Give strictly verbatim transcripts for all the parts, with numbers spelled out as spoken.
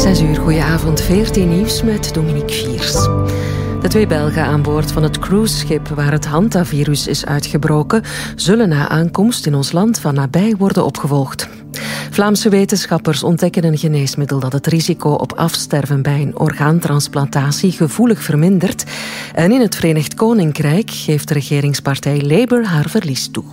Zes uur, goedenavond, V R T Nieuws met Dominique Viers. De twee Belgen aan boord van het cruiseschip waar het hantavirus is uitgebroken, zullen na aankomst in ons land van nabij worden opgevolgd. Vlaamse wetenschappers ontdekken een geneesmiddel dat het risico op afsterven bij een orgaantransplantatie gevoelig vermindert. En in het Verenigd Koninkrijk geeft de regeringspartij Labour haar verlies toe.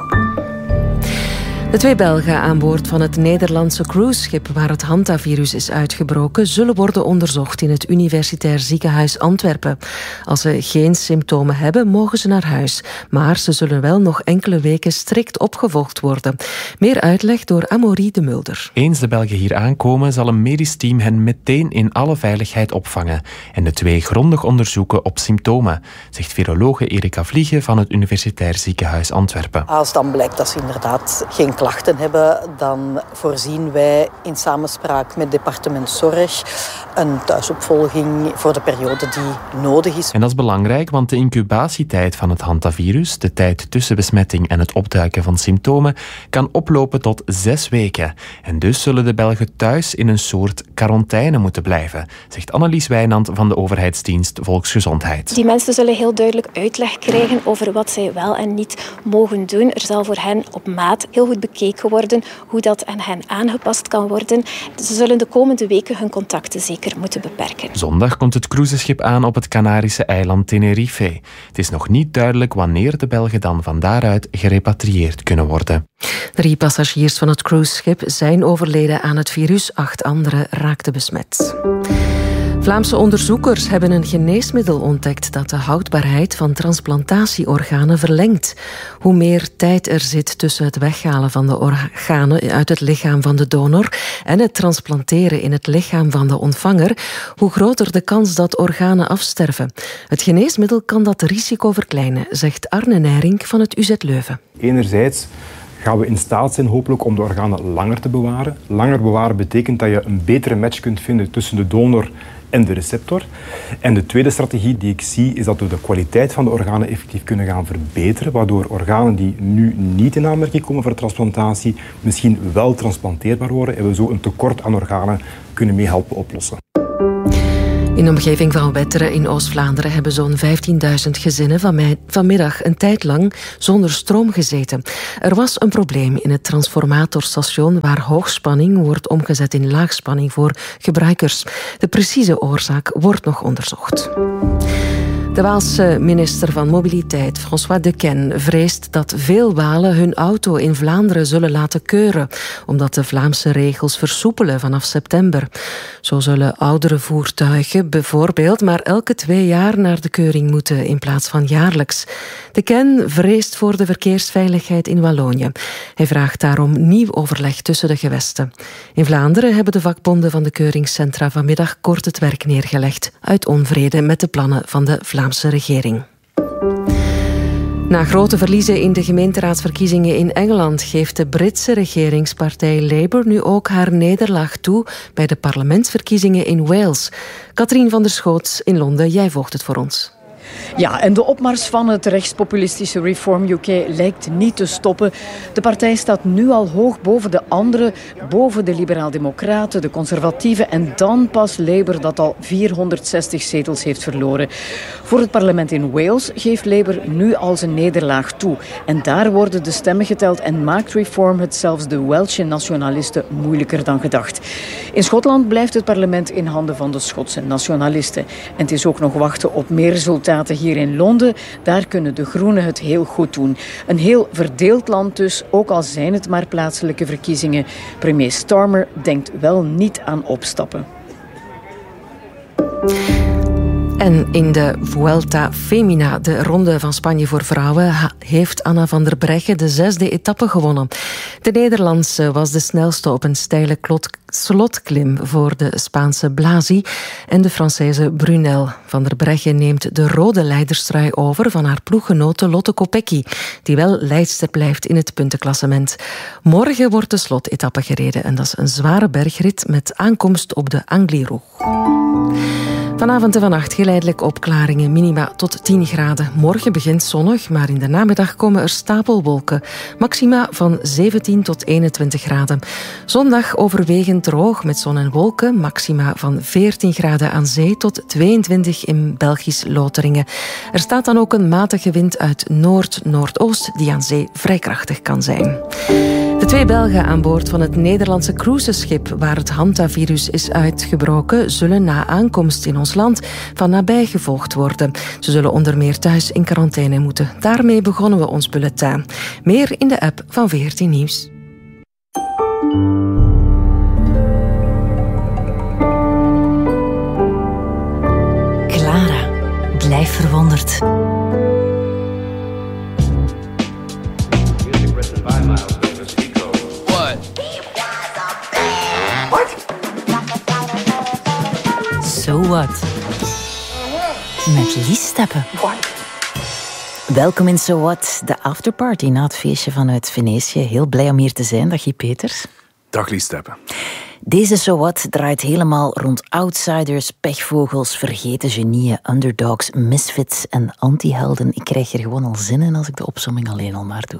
De twee Belgen aan boord van het Nederlandse cruiseschip waar het hantavirus is uitgebroken, zullen worden onderzocht in het Universitair Ziekenhuis Antwerpen. Als ze geen symptomen hebben, mogen ze naar huis. Maar ze zullen wel nog enkele weken strikt opgevolgd worden. Meer uitleg door Amaury de Mulder. Eens de Belgen hier aankomen, zal een medisch team hen meteen in alle veiligheid opvangen en de twee grondig onderzoeken op symptomen, zegt virologe Erika Vliegen van het Universitair Ziekenhuis Antwerpen. Als dan blijkt dat ze inderdaad geen klachten hebben, dan voorzien wij in samenspraak met departement Zorg een thuisopvolging voor de periode die nodig is. En dat is belangrijk, want de incubatietijd van het hantavirus, de tijd tussen besmetting en het opduiken van symptomen, kan oplopen tot zes weken. En dus zullen de Belgen thuis in een soort quarantaine moeten blijven, zegt Annelies Wijnand van de overheidsdienst Volksgezondheid. Die mensen zullen heel duidelijk uitleg krijgen over wat zij wel en niet mogen doen. Er zal voor hen op maat heel goed bekeken worden hoe dat aan hen aangepast kan worden. Ze zullen de komende weken hun contacten zeker moeten beperken. Zondag komt het cruiseschip aan op het Canarische eiland Tenerife. Het is nog niet duidelijk wanneer de Belgen dan van daaruit gerepatrieerd kunnen worden. Drie passagiers van het cruiseschip zijn overleden aan het virus. Acht anderen raakten besmet. Vlaamse onderzoekers hebben een geneesmiddel ontdekt dat de houdbaarheid van transplantatieorganen verlengt. Hoe meer tijd er zit tussen het weghalen van de organen uit het lichaam van de donor en het transplanteren in het lichaam van de ontvanger, hoe groter de kans dat organen afsterven. Het geneesmiddel kan dat risico verkleinen, zegt Arne Nijrink van het U Z Leuven. Enerzijds gaan we in staat zijn hopelijk om de organen langer te bewaren. Langer bewaren betekent dat je een betere match kunt vinden tussen de donor en de receptor. En de tweede strategie die ik zie is dat we de kwaliteit van de organen effectief kunnen gaan verbeteren, waardoor organen die nu niet in aanmerking komen voor transplantatie misschien wel transplanteerbaar worden en we zo een tekort aan organen kunnen meehelpen oplossen. In de omgeving van Wetteren in Oost-Vlaanderen hebben zo'n vijftienduizend gezinnen van mij, vanmiddag een tijd lang zonder stroom gezeten. Er was een probleem in het transformatorstation waar hoogspanning wordt omgezet in laagspanning voor gebruikers. De precieze oorzaak wordt nog onderzocht. De Waalse minister van Mobiliteit, François Dequenne, vreest dat veel Walen hun auto in Vlaanderen zullen laten keuren, omdat de Vlaamse regels versoepelen vanaf september. Zo zullen oudere voertuigen bijvoorbeeld maar elke twee jaar naar de keuring moeten in plaats van jaarlijks. Dequenne vreest voor de verkeersveiligheid in Wallonië. Hij vraagt daarom nieuw overleg tussen de gewesten. In Vlaanderen hebben de vakbonden van de keuringscentra vanmiddag kort het werk neergelegd, uit onvrede met de plannen van de Vlaamse regering. Na grote verliezen in de gemeenteraadsverkiezingen in Engeland geeft de Britse regeringspartij Labour nu ook haar nederlaag toe bij de parlementsverkiezingen in Wales. Katrien van der Schoot in Londen, jij volgt het voor ons. Ja, en de opmars van het rechtspopulistische Reform U K lijkt niet te stoppen. De partij staat nu al hoog boven de anderen, boven de liberaal-democraten, de conservatieven en dan pas Labour dat al vierhonderdzestig zetels heeft verloren. Voor het parlement in Wales geeft Labour nu al zijn nederlaag toe. En daar worden de stemmen geteld en maakt Reform het zelfs de Welsh nationalisten moeilijker dan gedacht. In Schotland blijft het parlement in handen van de Schotse nationalisten. En het is ook nog wachten op meer resultaten hier in Londen. Daar kunnen de Groenen het heel goed doen. Een heel verdeeld land dus, ook al zijn het maar plaatselijke verkiezingen. Premier Starmer denkt wel niet aan opstappen. En in de Vuelta Femina, de ronde van Spanje voor vrouwen, heeft Anna van der Breggen de zesde etappe gewonnen. De Nederlandse was de snelste op een steile slotklim voor de Spaanse Blasi en de Française Brunel. Van der Breggen neemt de rode leiderstrui over van haar ploeggenote Lotte Kopecky, die wel leidster blijft in het puntenklassement. Morgen wordt de slotetappe gereden en dat is een zware bergrit met aankomst op de Angliru. Vanavond en vannacht geleidelijk opklaringen, minima tot tien graden. Morgen begint zonnig, maar in de namiddag komen er stapelwolken. Maxima van zeventien tot eenentwintig graden. Zondag overwegend droog met zon en wolken. Maxima van veertien graden aan zee tot tweeëntwintig in Belgisch Loteringen. Er staat dan ook een matige wind uit noord-noordoost die aan zee vrij krachtig kan zijn. De twee Belgen aan boord van het Nederlandse cruiseschip waar het hantavirus is uitgebroken, zullen na aankomst in ons land van nabij gevolgd worden. Ze zullen onder meer thuis in quarantaine moeten. Daarmee begonnen we ons bulletin. Meer in de app van V R T Nieuws. Clara, blijf verwonderd. So What? Met Lies Steppen. Welkom in So What, de afterparty na het feestje vanuit Venetië. Heel blij om hier te zijn. Dag Guy Peters. Dag Lies Steppen. Deze So What draait helemaal rond outsiders, pechvogels, vergeten genieën, underdogs, misfits en antihelden. Ik krijg er gewoon al zin in als ik de opsomming alleen al maar doe.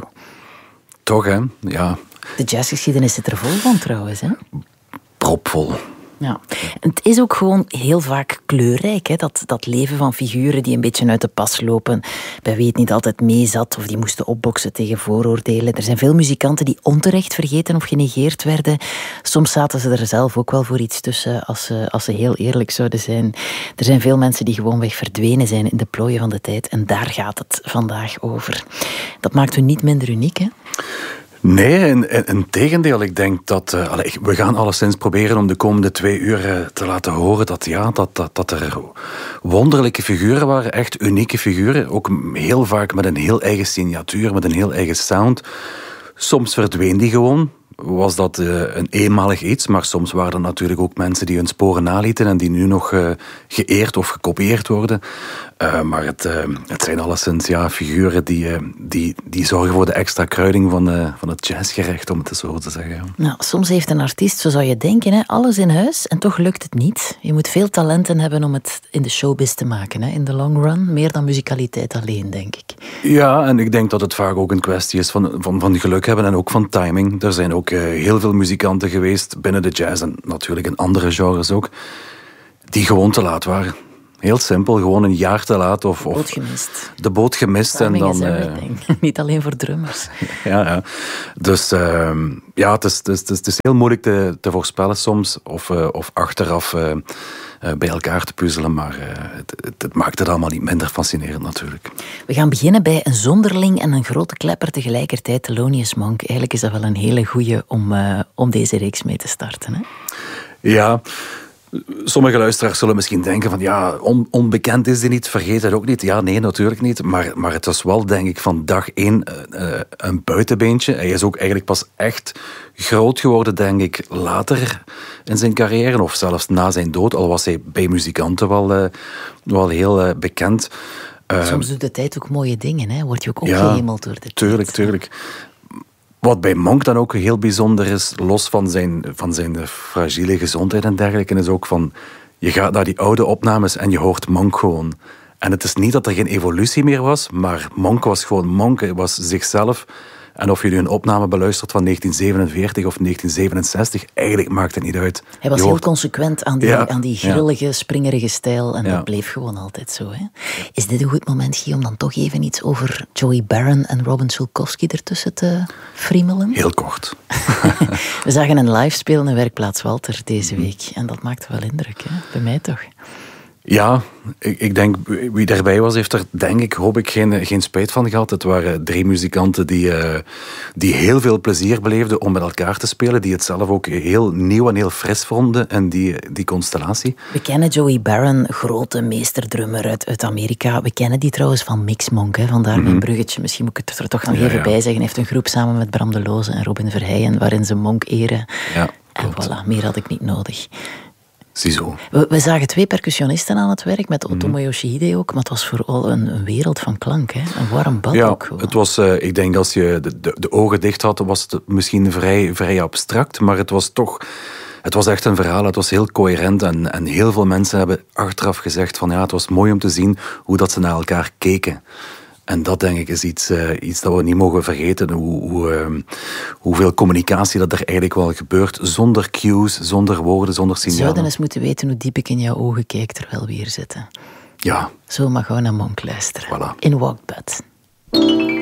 Toch, hè? Ja. De jazzgeschiedenis zit er vol van trouwens, hè? Propvol. Ja. Het is ook gewoon heel vaak kleurrijk, hè? Dat, dat leven van figuren die een beetje uit de pas lopen, bij wie het niet altijd mee zat of die moesten opboksen tegen vooroordelen. Er zijn veel muzikanten die onterecht vergeten of genegeerd werden. Soms zaten ze er zelf ook wel voor iets tussen, als ze, als ze heel eerlijk zouden zijn. Er zijn veel mensen die gewoonweg verdwenen zijn in de plooien van de tijd en daar gaat het vandaag over. Dat maakt hun niet minder uniek, hè? Nee, in, in, in tegendeel. Ik denk dat... Uh, allez, we gaan alleszins proberen om de komende twee uur uh, te laten horen dat, ja, dat, dat, dat er wonderlijke figuren waren. Echt unieke figuren. Ook heel vaak met een heel eigen signatuur, met een heel eigen sound. Soms verdween die gewoon. Was dat uh, een eenmalig iets, maar soms waren er natuurlijk ook mensen die hun sporen nalieten en die nu nog uh, geëerd of gekopieerd worden. Uh, maar het, uh, het zijn alleszins ja, figuren die, uh, die, die zorgen voor de extra kruiding van, uh, van het jazzgerecht, om het zo te zeggen. Nou, soms heeft een artiest, zo zou je denken, hè, alles in huis en toch lukt het niet. Je moet veel talenten hebben om het in de showbiz te maken, hè, in de long run. Meer dan muzikaliteit alleen, denk ik. Ja, en ik denk dat het vaak ook een kwestie is van, van, van geluk hebben en ook van timing. Er zijn ook uh, heel veel muzikanten geweest binnen de jazz en natuurlijk in andere genres ook, die gewoon te laat waren. Heel simpel, gewoon een jaar te laat. Of, de boot gemist. De boot gemist. Timing en dan, is everything. Uh, Niet alleen voor drummers. ja, ja. Dus uh, ja, het is, het, is, het is heel moeilijk te, te voorspellen soms. Of, uh, of achteraf uh, uh, bij elkaar te puzzelen. Maar uh, het, het, het maakt het allemaal niet minder fascinerend natuurlijk. We gaan beginnen bij een zonderling en een grote klepper tegelijkertijd. Thelonious Monk. Eigenlijk is dat wel een hele goeie om, uh, om deze reeks mee te starten. Hè? Ja... Sommige luisteraars zullen misschien denken van ja, on, onbekend is die niet, vergeet het ook niet. Ja, nee, natuurlijk niet. Maar, maar het was wel, denk ik, van dag één uh, een buitenbeentje. Hij is ook eigenlijk pas echt groot geworden, denk ik, later in zijn carrière. Of zelfs na zijn dood, al was hij bij muzikanten wel, uh, wel heel uh, bekend. Uh, Soms doet de tijd ook mooie dingen, hè? Word je ook opgehemeld ja, door de tijd. Tuurlijk, tuurlijk. Wat bij Monk dan ook heel bijzonder is, los van zijn, van zijn fragiele gezondheid en dergelijke, is ook van, je gaat naar die oude opnames en je hoort Monk gewoon. En het is niet dat er geen evolutie meer was, maar Monk was gewoon Monk, hij was zichzelf. En of je nu een opname beluistert van negentien zevenenveertig of negentien zevenenzestig, eigenlijk maakt het niet uit. Hij was je heel hoort... consequent aan die, ja, aan die grillige, ja. springerige stijl. En ja. dat bleef gewoon altijd zo. Hè? Is dit een goed moment, Guy, om dan toch even iets over Joey Barron en Robin Schulkowski ertussen te friemelen? Heel kort. We zagen een live spelen in Werkplaats Walter deze week. En dat maakte wel indruk, hè? Bij mij toch. Ja, ik, ik denk, wie daarbij was, heeft er, denk ik, hoop ik, geen, geen spijt van gehad. Het waren drie muzikanten die, uh, die heel veel plezier beleefden om met elkaar te spelen, die het zelf ook heel nieuw en heel fris vonden, en die, die constellatie. We kennen Joey Barron, grote meesterdrummer uit, uit Amerika. We kennen die trouwens van Mixmonk, hè? Vandaar mm-hmm. mijn bruggetje. Misschien moet ik het er toch nog ja, even ja. bij zeggen. Hij heeft een groep samen met Bram de Loze en Robin Verheijen, waarin ze Monk eren. Ja, en voilà, meer had ik niet nodig. Ziezo. We, we zagen twee percussionisten aan het werk, met Otomo Yoshihide ook, maar het was vooral een, een wereld van klank, hè? Een warm bad ja, ook. Gewoon. Het was, uh, ik denk als je de, de, de ogen dicht had, was het misschien vrij, vrij abstract, maar het was toch het was echt een verhaal, het was heel coherent en, en heel veel mensen hebben achteraf gezegd van ja, het was mooi om te zien hoe dat ze naar elkaar keken. En dat denk ik is iets, uh, iets dat we niet mogen vergeten. Hoe, hoe, uh, hoeveel communicatie dat er eigenlijk wel gebeurt. Zonder cues, zonder woorden, zonder signalen. We zouden eens moeten weten hoe diep ik in jouw ogen kijk terwijl we hier zitten. Ja. Zo mag gewoon naar Monk luisteren. Voilà. In Walkbud.